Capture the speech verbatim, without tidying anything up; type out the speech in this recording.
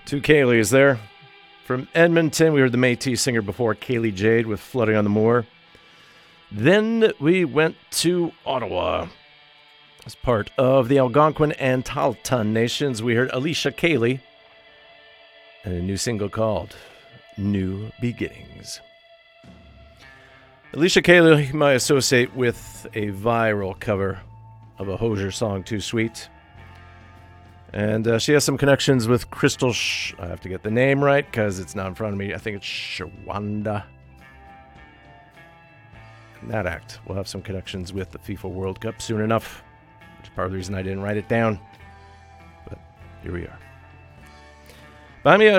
Two Kayleys there. From Edmonton, we heard the Métis singer before, Kaylee Jade with Flooding on the Moor. Then we went to Ottawa. As part of the Algonquin and Tahltan nations, we heard Alicia Cayley and a new single called New Beginnings. Alicia Cayley you might associate with a viral cover of a Hozier song, Too Sweet. And uh, she has some connections with Crystal Sh- I have to get the name right because it's not in front of me. I think it's Shawanda. And that act will have some connections with the FIFA World Cup soon enough, which is part of the reason I didn't write it down. But here we are. Buy me a